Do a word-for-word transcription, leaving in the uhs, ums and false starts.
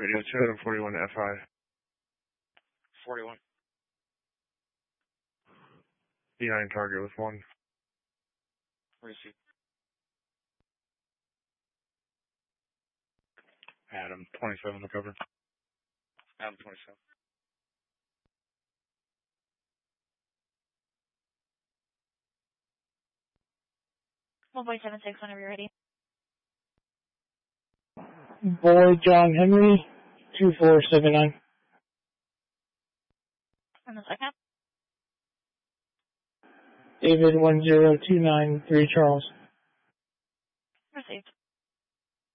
Radio two forty-one F I. forty-one. B nine target with one. Receive. Adam, twenty-seven to cover. Adam twenty-seven. one point seven six, whenever you're ready. Boy John Henry, two four seven nine. And the second? David one zero two nine three Charles. Received.